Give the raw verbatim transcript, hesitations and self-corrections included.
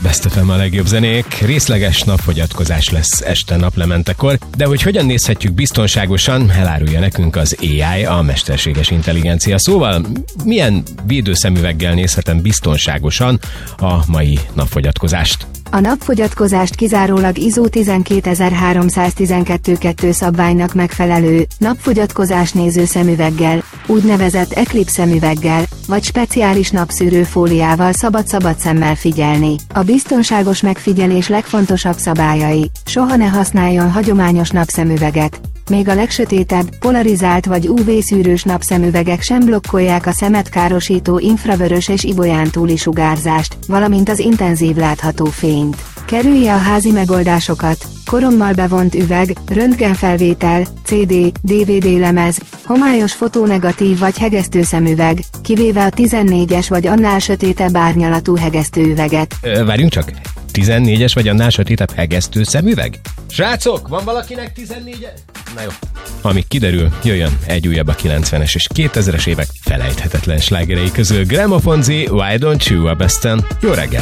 Best ef em a legjobb zenék. Részleges napfogyatkozás lesz este naplementekor, de hogy hogyan nézhetjük biztonságosan, elárulja nekünk az á i, a mesterséges intelligencia. Szóval milyen védőszemüveggel nézhetem biztonságosan a mai napfogyatkozást? A napfogyatkozást kizárólag i es o tizenkétezer-háromszáztizenkettő kettő szabványnak megfelelő, napfogyatkozás néző szemüveggel, úgynevezett Eclipse szemüveggel, vagy speciális napszűrő fóliával szabad-szabad szemmel figyelni. A biztonságos megfigyelés legfontosabb szabályai: soha ne használjon hagyományos napszemüveget. Még a legsötétebb, polarizált vagy ú vé-szűrős napszemüvegek sem blokkolják a szemet károsító infravörös és ibolyántúli sugárzást, valamint az intenzív látható fényt. Kerülje a házi megoldásokat: korommal bevont üveg, röntgenfelvétel, cé dé, dé vé dé lemez, homályos fotónegatív vagy hegesztőszemüveg, kivéve a tizennégyes vagy annál sötétebb árnyalatú hegesztőüveget. Ö, várjunk csak, tizennégyes vagy annál sötétebb hegesztő szemüveg? Srácok, van valakinek tizennégyes? Na jó. Amíg kiderül, jöjjön egy újabb a kilencvenes és kétezres évek felejthetetlen slágerei közül. Gramophone Z, Why Don't You a Besten. Jó reggel!